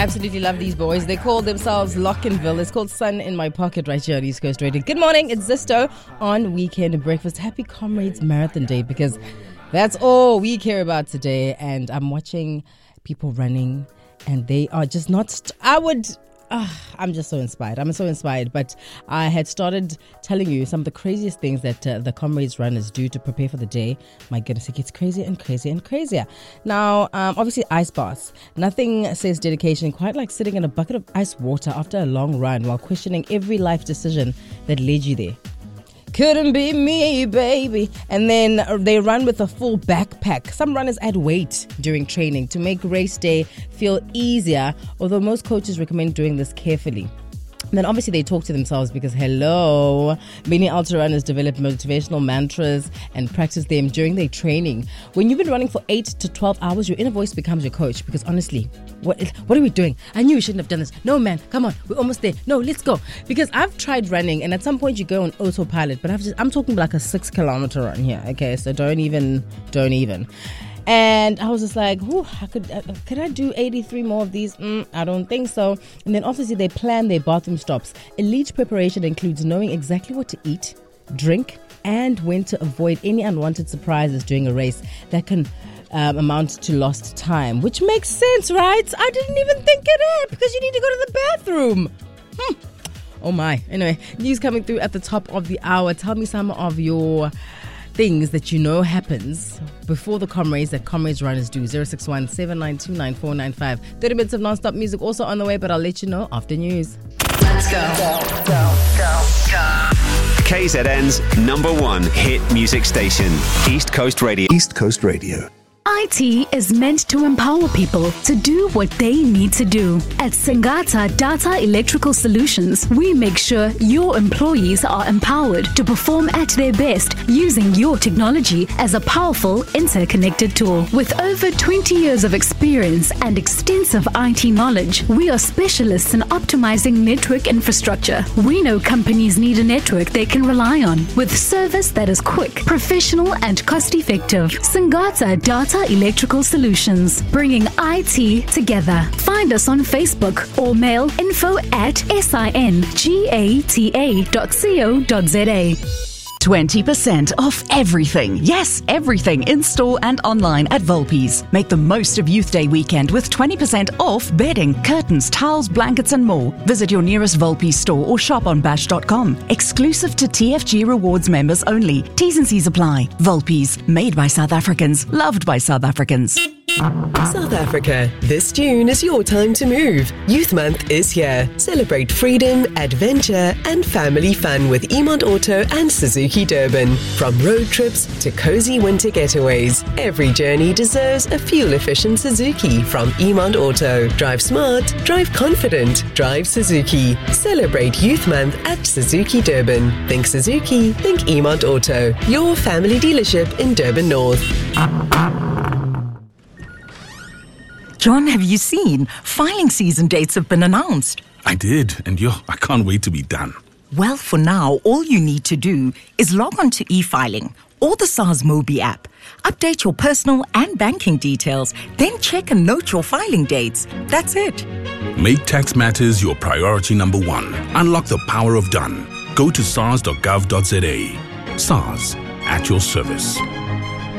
absolutely love these boys. They call themselves Lockinville. It's called Sun in My Pocket right here on East Coast Radio. Good morning, it's Zisto on Weekend Breakfast. Happy Comrades Marathon Day, because that's all we care about today. And I'm watching people running and they are just not... I'm just so inspired. I'm so inspired. But I had started telling you some of the craziest things that the Comrades runners do to prepare for the day. My goodness, it gets crazier and crazier and crazier. Now, obviously, ice baths. Nothing says dedication quite like sitting in a bucket of ice water after a long run while questioning every life decision that led you there. Couldn't be me, baby. And then they run with a full backpack. Some runners add weight during training to make race day feel easier, although most coaches recommend doing this carefully. And then obviously they talk to themselves because, many ultra runners develop motivational mantras and practice them during their training. When you've been running for 8 to 12 hours, your inner voice becomes your coach, because honestly, what are we doing? I knew we shouldn't have done this. No, man, come on, we're almost there. No, let's go. Because I've tried running, and at some point you go on autopilot, but I'm talking like a 6-kilometer run here. Okay, so don't even. And I was just like, could I do 83 more of these? I don't think so. And then obviously they plan their bathroom stops. Elite preparation includes knowing exactly what to eat, drink, and when to avoid any unwanted surprises during a race that can amount to lost time, which makes sense, right? I didn't even think of it, because you need to go to the bathroom. Oh my. Anyway, news coming through at the top of the hour. Tell me some of your things that you know happens before the Comrades that Comrades runners do. 061 792 9495. 30 minutes of non-stop music also on the way, but I'll let you know after news. Let's go. KZN's #1 hit music station, East Coast Radio. East Coast Radio. IT is meant to empower people to do what they need to do. At Singata Data Electrical Solutions, we make sure your employees are empowered to perform at their best using your technology as a powerful, interconnected tool. With over 20 years of experience and extensive IT knowledge, we are specialists in optimizing network infrastructure. We know companies need a network they can rely on, with service that is quick, professional, and cost-effective. Singata Data Electrical Solutions, bringing IT together. Find us on Facebook or mail info@singata.co.za. 20% off everything. Yes, everything in store and online at Volpi's. Make the most of Youth Day weekend with 20% off bedding, curtains, towels, blankets and more. Visit your nearest Volpi's store or shop on bash.com. Exclusive to TFG Rewards members only. T's and C's apply. Volpi's, made by South Africans, loved by South Africans. South Africa, this June is your time to move. Youth Month is here. Celebrate freedom, adventure and family fun with Emont Auto and Suzuki Durban. From road trips to cozy winter getaways, every journey deserves a fuel-efficient Suzuki from Emont Auto. Drive smart, drive confident, drive Suzuki. Celebrate Youth Month at Suzuki Durban. Think Suzuki, think Emont Auto. Your family dealership in Durban North. John, have you seen? Filing season dates have been announced. I did, and I can't wait to be done. Well, for now, all you need to do is log on to e-filing or the SARS Mobi app. Update your personal and banking details, then check and note your filing dates. That's it. Make tax matters your priority #1. Unlock the power of done. Go to sars.gov.za. SARS, at your service.